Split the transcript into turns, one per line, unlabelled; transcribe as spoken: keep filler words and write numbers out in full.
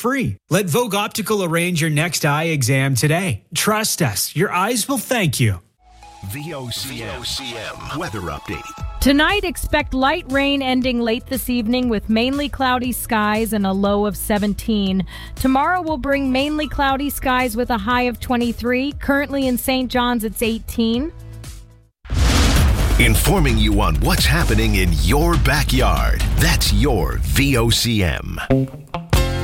free. Let Vogue Optical arrange your next eye exam today. Trust us, your eyes will thank you.
V O C M weather update.
Tonight, expect light rain ending late this evening with mainly cloudy skies and a low of seventeen. Tomorrow will bring mainly cloudy skies with a high of twenty-three. Currently in Saint John's, it's eighteen.
Informing you on what's happening in your backyard. That's your V O C M.